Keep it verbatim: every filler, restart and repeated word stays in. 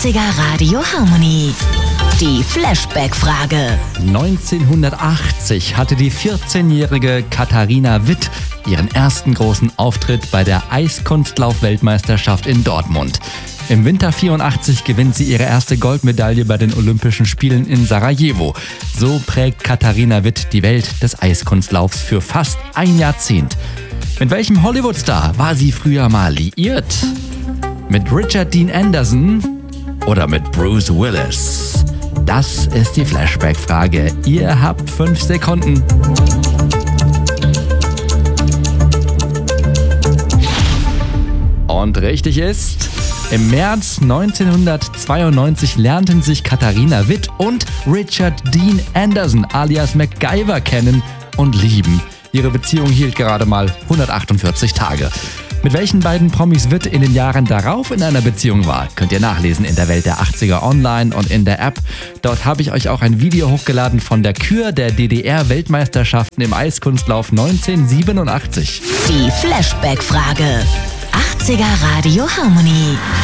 achtziger Radio Harmony. Die Flashback-Frage. neunzehnhundertachtzig hatte die vierzehnjährige Katharina Witt ihren ersten großen Auftritt bei der Eiskunstlauf-Weltmeisterschaft in Dortmund. Im Winter vierundachtzig gewinnt sie ihre erste Goldmedaille bei den Olympischen Spielen in Sarajevo. So prägt Katharina Witt die Welt des Eiskunstlaufs für fast ein Jahrzehnt. Mit welchem Hollywood-Star war sie früher mal liiert? Mit Richard Dean Anderson oder mit Bruce Willis? Das ist die Flashback-Frage. Ihr habt fünf Sekunden. Und richtig ist, im März neunzehnhundertzweiundneunzig lernten sich Katharina Witt und Richard Dean Anderson alias MacGyver kennen und lieben. Ihre Beziehung hielt gerade mal hundertachtundvierzig Tage. Mit welchen beiden Promis Witt in den Jahren darauf in einer Beziehung war, könnt ihr nachlesen in der Welt der achtziger online und in der App. Dort habe ich euch auch ein Video hochgeladen von der Kür der D D R-Weltmeisterschaften im Eiskunstlauf neunzehnhundertsiebenundachtzig. Die Flashback-Frage. achtziger Radio Harmony.